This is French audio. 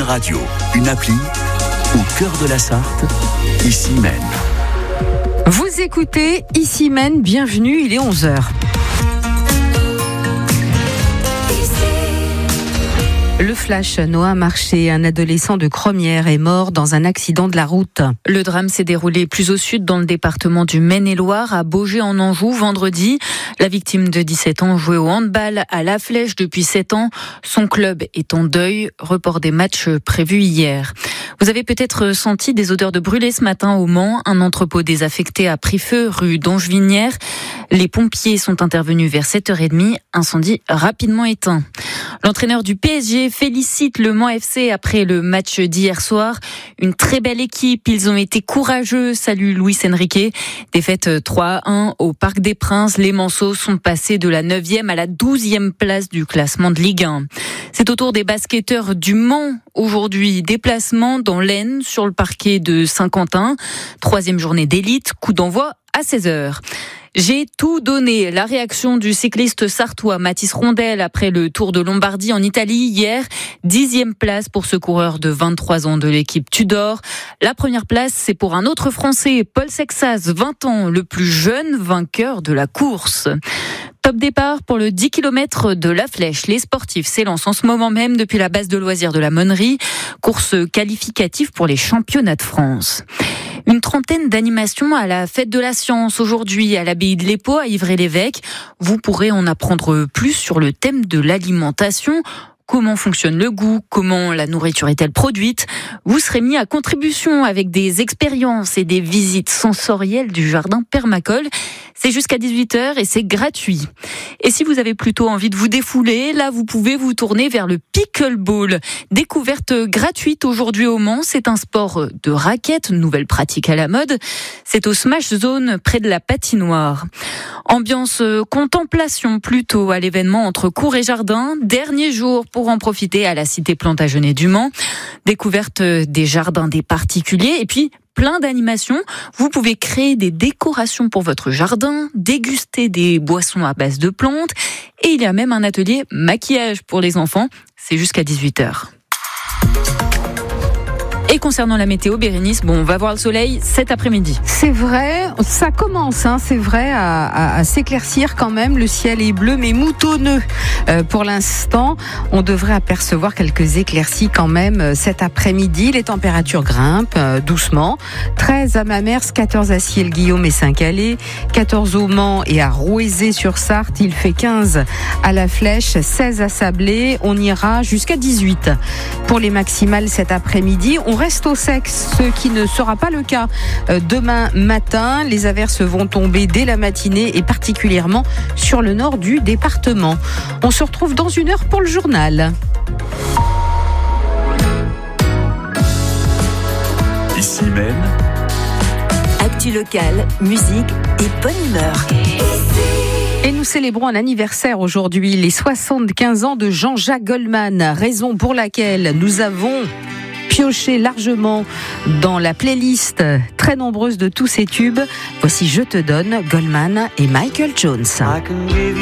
radio, une appli au cœur de la Sarthe, ici Maine. Vous écoutez Ici Maine, bienvenue, il est 11h. Le flash, Noah Marché, un adolescent de Cromières, est mort dans un accident de la route. Le drame s'est déroulé plus au sud, dans le département du Maine-et-Loire, à Baugé-en-Anjou, vendredi. La victime de 17 ans jouait au handball à La Flèche depuis 7 ans. Son club est en deuil, report des matchs prévus hier. Vous avez peut-être senti des odeurs de brûlé ce matin au Mans. Un entrepôt désaffecté a pris feu rue d'Angevinière. Les pompiers sont intervenus vers 7h30. Incendie rapidement éteint. L'entraîneur du PSG félicite le Mans FC après le match d'hier soir. Une très belle équipe, ils ont été courageux, salue Luis Enrique. Défaite 3-1 au Parc des Princes, les Manceaux sont passés de la 9e à la 12e place du classement de Ligue 1. C'est au tour des basketteurs du Mans aujourd'hui. Déplacement dans l'Aisne sur le parquet de Saint-Quentin. 3e journée d'élite, coup d'envoi à 16h. J'ai tout donné. La réaction du cycliste sartois Mathis Rondel après le Tour de Lombardie en Italie hier. 10e place pour ce coureur de 23 ans de l'équipe Tudor. La première place, c'est pour un autre Français, Paul Sexas, 20 ans, le plus jeune vainqueur de la course. Top départ pour le 10 km de La Flèche. Les sportifs s'élancent en ce moment même depuis la base de loisirs de la Monnerie. Course qualificative pour les championnats de France. Une trentaine d'animations à la fête de la science aujourd'hui à l'abbaye de l'Épau à Ivry-l'Évêque. Vous pourrez en apprendre plus sur le thème de l'alimentation. Comment fonctionne le goût? Comment la nourriture est-elle produite? Vous serez mis à contribution avec des expériences et des visites sensorielles du jardin Permacole. C'est jusqu'à 18h et c'est gratuit. Et si vous avez plutôt envie de vous défouler, là vous pouvez vous tourner vers le pickleball. Découverte gratuite aujourd'hui au Mans, c'est un sport de raquette, nouvelle pratique à la mode. C'est au Smash Zone près de la patinoire. Ambiance contemplation plutôt à l'événement entre cours et jardin. Dernier jour pour en profiter à la cité Plantagenet du Mans. Découverte des jardins des particuliers et puis plein d'animations. Vous pouvez créer des décorations pour votre jardin, déguster des boissons à base de plantes et il y a même un atelier maquillage pour les enfants. C'est jusqu'à 18h. Et concernant la météo, Bérénice, on va voir le soleil cet après-midi. C'est vrai, ça commence, c'est vrai, à s'éclaircir quand même. Le ciel est bleu mais moutonneux. Pour l'instant, on devrait apercevoir quelques éclaircies quand même cet après-midi. Les températures grimpent doucement. 13 à Mamers, 14 à Ciel-Guillaume et Saint-Calais, 14 au Mans et à Rouezé-sur-Sarthe. Il fait 15 à La Flèche, 16 à Sablé. On ira jusqu'à 18 pour les maximales cet après-midi. On reste au sec, ce qui ne sera pas le cas demain matin. Les averses vont tomber dès la matinée et particulièrement sur le nord du département. On se retrouve dans 1 heure pour le journal. Ici Maine. Actu locale, musique et bonne humeur. Et nous célébrons un anniversaire aujourd'hui, les 75 ans de Jean-Jacques Goldman, raison pour laquelle nous avons pioché largement dans la playlist très nombreuse de tous ces tubes. Voici Je te donne, Goldman et Michael Jones.